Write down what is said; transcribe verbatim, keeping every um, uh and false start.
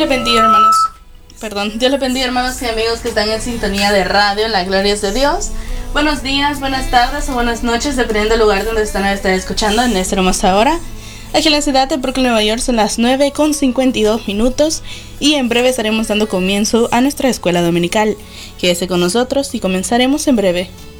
le bendiga, hermanos. Perdón, Dios le bendiga, hermanos y amigos que están en sintonía de radio, en la gloria es de Dios. Buenos días, buenas tardes o buenas noches, dependiendo del lugar donde están, están escuchando en esta hermosa hora. Aquí en la ciudad de Brooklyn, Nueva York, son las nueve con cincuenta y dos minutos y en breve estaremos dando comienzo a nuestra escuela dominical. Quédese con nosotros y comenzaremos en breve.